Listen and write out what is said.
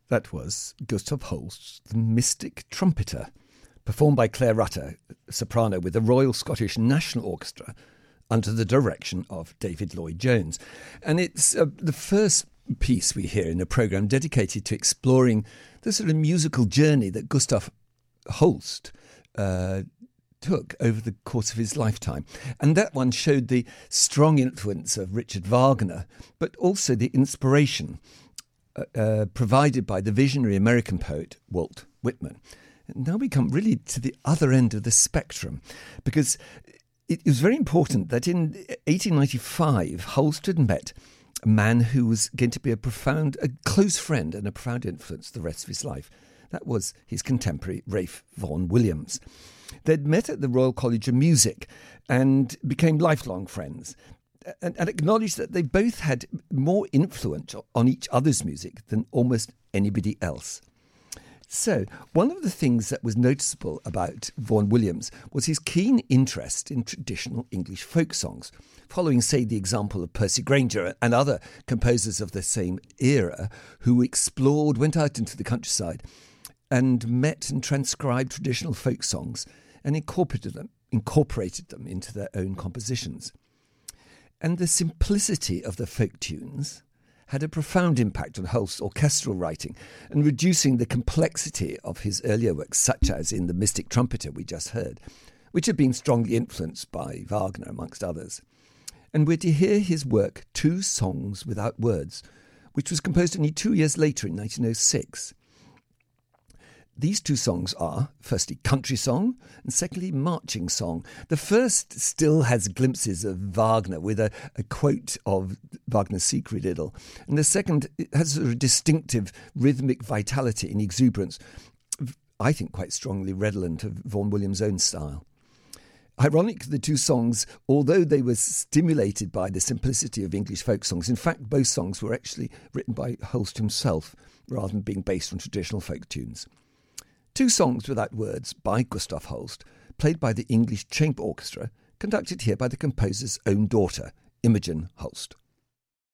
That was Gustav Holst's The Mystic Trumpeter, performed by Claire Rutter, soprano with the Royal Scottish National Orchestra under the direction of David Lloyd-Jones. And it's the first piece we hear in a programme dedicated to exploring the sort of musical journey that Gustav Holst took over the course of his lifetime. And that one showed the strong influence of Richard Wagner, but also the inspiration provided by the visionary American poet Walt Whitman. And now we come really to the other end of the spectrum, because it was very important that in 1895, Holst had met a man who was going to be a close friend and a profound influence the rest of his life. That was his contemporary Ralph Vaughan Williams. They'd met at the Royal College of Music and became lifelong friends, and acknowledged that they both had more influence on each other's music than almost anybody else. So, one of the things that was noticeable about Vaughan Williams was his keen interest in traditional English folk songs, following, say, the example of Percy Grainger and other composers of the same era who went out into the countryside and met and transcribed traditional folk songs and incorporated them into their own compositions. And the simplicity of the folk tunes had a profound impact on Holst's orchestral writing and reducing the complexity of his earlier works, such as in The Mystic Trumpeter we just heard, which had been strongly influenced by Wagner, amongst others. And we're to hear his work Two Songs Without Words, which was composed only 2 years later in 1906. These two songs are, firstly, Country Song, and secondly, Marching Song. The first still has glimpses of Wagner with a quote of Wagner's Secret Idyll. And the second has a distinctive rhythmic vitality and exuberance, I think quite strongly redolent of Vaughan Williams' own style. Ironic, the two songs, although they were stimulated by the simplicity of English folk songs, in fact, both songs were actually written by Holst himself, rather than being based on traditional folk tunes. Two Songs Without Words by Gustav Holst, played by the English Chamber Orchestra, conducted here by the composer's own daughter, Imogen Holst.